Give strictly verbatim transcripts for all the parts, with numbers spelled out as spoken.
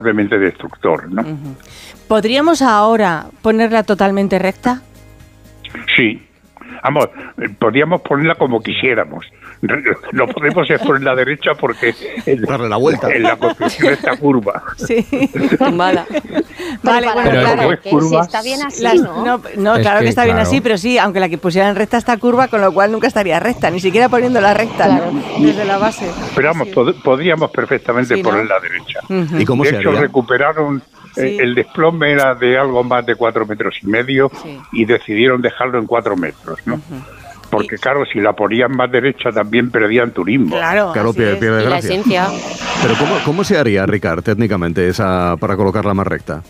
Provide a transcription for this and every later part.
enormemente destructor, ¿no? Uh-huh. ¿Podríamos ahora ponerla totalmente recta? Sí. Vamos, podríamos ponerla como quisiéramos. No podemos poner la derecha porque en, darle la vuelta. En la construcción está curva. Sí, mala. Vale, bueno, pero claro, es curva, si está bien así, las, ¿no? No, no claro que, que está claro. bien así, pero sí, aunque la que pusieran recta está curva, con lo cual nunca estaría recta, ni siquiera poniéndola recta, claro. ¿no? Desde la base. Pero vamos, sí. pod- podríamos perfectamente sí, poner ¿no? la derecha. Uh-huh. ¿Y cómo de se hecho, haría? recuperaron... Sí. Eh, el desplome era de algo más de cuatro metros y medio sí. y decidieron dejarlo en cuatro metros, ¿no? Uh-huh. Porque, claro, si la ponían más derecha también perdían turismo. Claro, claro pierde, pierde y gracia. la esencia. Pero ¿cómo, cómo se haría, Ricard, técnicamente, esa para colocarla más recta?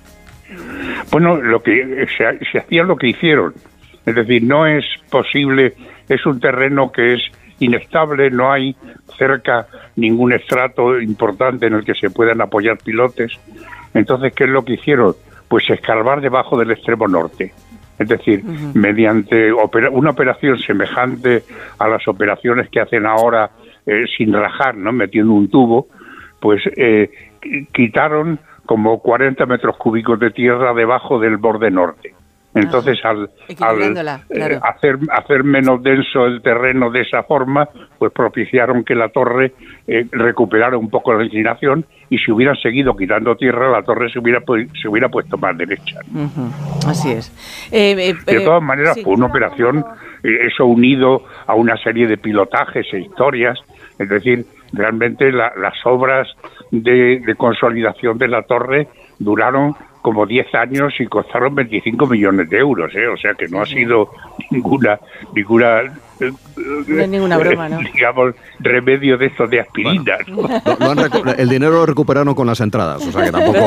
Bueno, lo que se, se hacía lo que hicieron. Es decir, no es posible, es un terreno que es inestable, no hay cerca ningún estrato importante en el que se puedan apoyar pilotes. Entonces, ¿qué es lo que hicieron? Pues escarbar debajo del extremo norte. Es decir, uh-huh. mediante opera- una operación semejante a las operaciones que hacen ahora eh, sin rajar, ¿no? Metiendo un tubo, pues eh, quitaron como cuarenta metros cúbicos de tierra debajo del borde norte. Entonces, Ajá. al, al claro. eh, hacer, hacer menos denso el terreno de esa forma, pues propiciaron que la torre eh, recuperara un poco la inclinación y si hubieran seguido quitando tierra, la torre se hubiera, pu- se hubiera puesto más derecha. Uh-huh. Así es. Eh, eh, de todas maneras, sí. fue una operación, eh, eso unido a una serie de pilotajes e historias, es decir, realmente la, las obras de, de consolidación de la torre duraron como diez años y costaron veinticinco millones de euros, ¿eh? O sea que no ha sido ninguna ninguna eh, no es ninguna broma, ¿no? digamos, remedio de estos de aspirina, bueno, ¿no? Lo, lo han recu- el dinero lo recuperaron con las entradas, o sea que tampoco...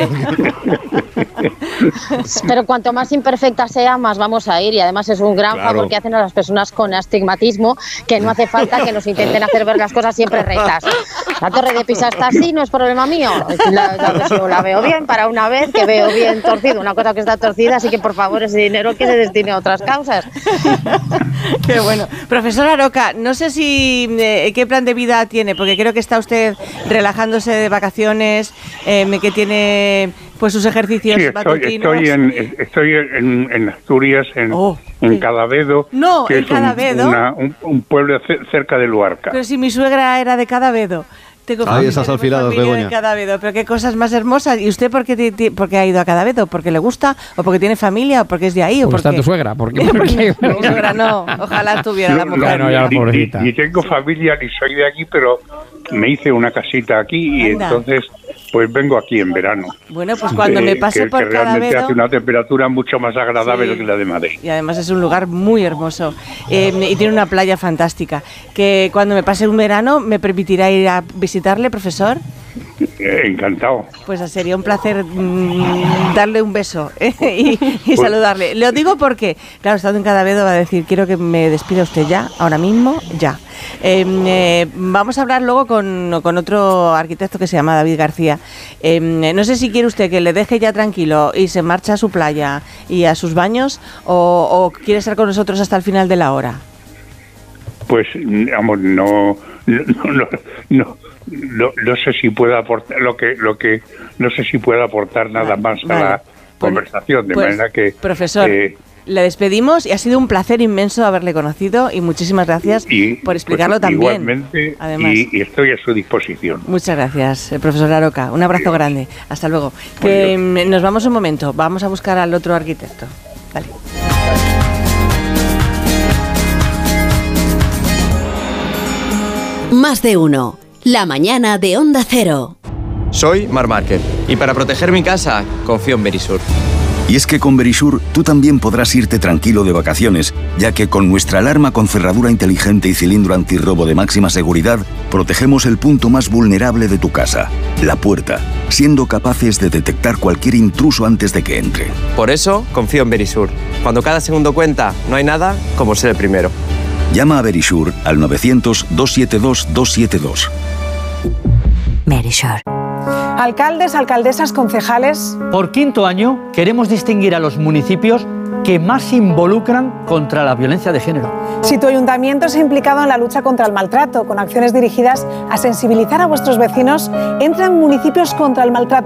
Pero cuanto más imperfecta sea, más vamos a ir, y además es un gran claro. favor que hacen a las personas con astigmatismo, que no hace falta que nos intenten hacer ver las cosas siempre rectas. La torre de Pisa está así, no es problema mío. La, la, yo la veo bien para una vez, que veo bien torcido, una cosa que está torcida, así que por favor ese dinero que se destine a otras causas. Qué bueno. Profesora Aroca, no sé si eh, qué plan de vida tiene, porque creo que está usted relajándose de vacaciones, eh, que tiene pues sus ejercicios sí, estoy, matutinos. Estoy, en, estoy en, en Asturias, en, oh, en sí. Cadavedo, no, que en es un, Cadavedo. Una, un, un pueblo cerca de Luarca. Pero si mi suegra era de Cadavedo. Tengo Ay, esas alfiladas, Begoña. Cadavedo, pero qué cosas más hermosas. ¿Y usted por qué, t- t- por qué ha ido a Cadavedo? ¿Porque le gusta? ¿O porque tiene familia? ¿O porque es de ahí? ¿O porque porque está tu suegra? ¿Por qué? ¿Por qué? Mi suegra no. Ojalá tuviera no, la mujer. No, no, ya la pobrecita. Ni, ni tengo familia, ni soy de aquí, pero me hice una casita aquí y Anda. entonces pues vengo aquí en verano. Bueno, pues cuando eh, me pase que, por que realmente Cadavedo... hace una temperatura mucho más agradable sí. que la de Madrid. Y además es un lugar muy hermoso eh, y tiene una playa fantástica. Que cuando me pase un verano, ¿me permitirá ir a visitarle, profesor? Eh, encantado. Pues sería un placer mmm, darle un beso ¿eh? y, y pues, saludarle. Lo digo porque, claro, estando en Cadavedo va a decir, quiero que me despida usted ya, ahora mismo, ya. Eh, eh, vamos a hablar luego con, con otro arquitecto que se llama David García. Eh, no sé si quiere usted que le deje ya tranquilo y se marcha a su playa y a sus baños o, o quiere estar con nosotros hasta el final de la hora. Pues, vamos, no... no, no, no. No, no sé si puedo aportar lo que lo que no sé si puedo aportar nada más vale. a la pues, conversación de pues, manera que profesor eh, le despedimos y ha sido un placer inmenso haberle conocido y muchísimas gracias y, por explicarlo pues, también. Igualmente, además. Y, y estoy a su disposición. Muchas gracias, profesor Aroca. Un abrazo Dios. grande. Hasta luego. Que Dios. Nos vamos un momento. Vamos a buscar al otro arquitecto. Vale. Más de uno. La mañana de Onda Cero. Soy Marc Márquez y para proteger mi casa confío en Verisur. Y es que con Verisur tú también podrás irte tranquilo de vacaciones, ya que con nuestra alarma con cerradura inteligente y cilindro antirrobo de máxima seguridad, protegemos el punto más vulnerable de tu casa, la puerta, siendo capaces de detectar cualquier intruso antes de que entre. Por eso confío en Verisur. Cuando cada segundo cuenta, no hay nada como ser el primero. Llama a Verisur al novecientos, doscientos setenta y dos, doscientos setenta y dos. Verisur. Alcaldes, alcaldesas, concejales. Por quinto año queremos distinguir a los municipios que más se involucran contra la violencia de género. Si tu ayuntamiento se ha implicado en la lucha contra el maltrato, con acciones dirigidas a sensibilizar a vuestros vecinos, entra en municipios contra el maltrato